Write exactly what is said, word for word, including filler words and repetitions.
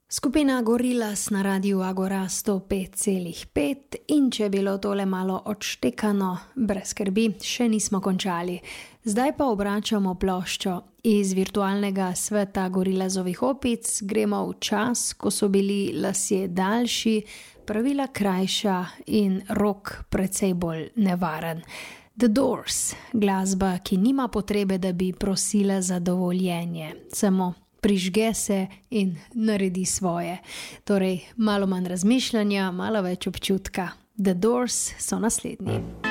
Skupina Gorillaz na radiju Agora sto pet celih pet in če je bilo tole malo odštekano, brez skrbi, še nismo končali. Zdaj pa obračamo ploščo. Iz virtualnega sveta Gorillazovih opic gremo v čas, ko so bili lasje daljši, pravila krajša in rok precej bolj nevaren. The Doors, glasba, ki nima potrebe, da bi prosila za dovoljenje, samo prižge se in naredi svoje. Torej, malo manj razmišljanja, malo več občutka. The Doors so naslednji.